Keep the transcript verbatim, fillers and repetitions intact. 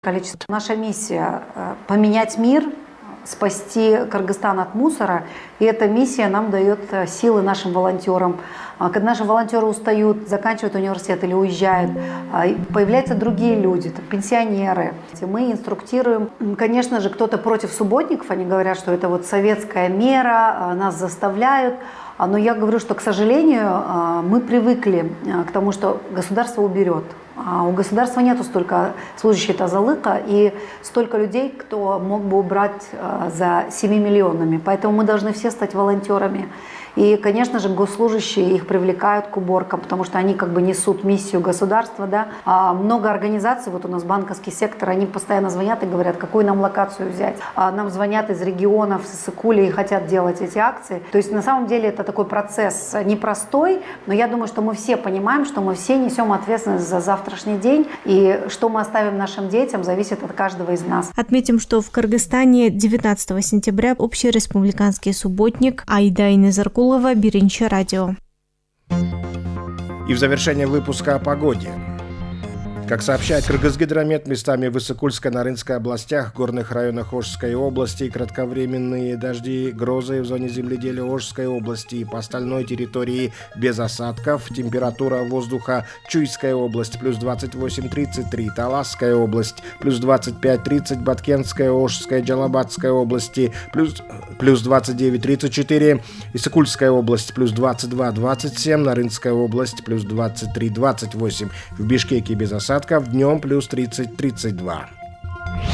количество. Наша миссия – поменять мир, спасти Кыргызстан от мусора. И эта миссия нам дает силы нашим волонтерам. Когда наши волонтеры устают, заканчивают университет или уезжают, появляются другие люди, пенсионеры. Мы инструктируем. Конечно же, кто-то против субботников, они говорят, что это вот советская мера, нас заставляют. Но я говорю, что, к сожалению, мы привыкли к тому, что государство уберет. А у государства нету столько служащих тазалыка и столько людей, кто мог бы убрать за семью миллионами. Поэтому мы должны все стать волонтерами. И, конечно же, госслужащие их привлекают к уборкам, потому что они как бы несут миссию государства. Да? А много организаций, вот у нас банковский сектор, они постоянно звонят и говорят, какую нам локацию взять. А нам звонят из регионов, с Сыкули и хотят делать эти акции. То есть на самом деле это такой процесс непростой, но я думаю, что мы все понимаем, что мы все несем ответственность за завтрашний день, и что мы оставим нашим детям, зависит от каждого из нас. Отметим, что в Кыргызстане девятнадцатого сентября общереспубликанский субботник Айда Инезаркулова, Биринчи радио. И в завершение выпуска о погоде. Как сообщает Кыргызгидромет, местами в Исыкульской, Нарынской областях, горных районах Ошской области кратковременные дожди, грозы в зоне земледелия Ошской области и по остальной территории без осадков. Температура воздуха: Чуйская область плюс двадцать восемь тридцать три, Таласская область плюс двадцать пять тридцать, Баткенская, Ошская, Джалабатская области плюс, плюс двадцать девять тридцать четыре, Исыкульская область плюс двадцать два двадцать семь, Нарынская область плюс двадцать три двадцать восемь, в Бишкеке без осадков. Днем плюс тридцать тридцать два.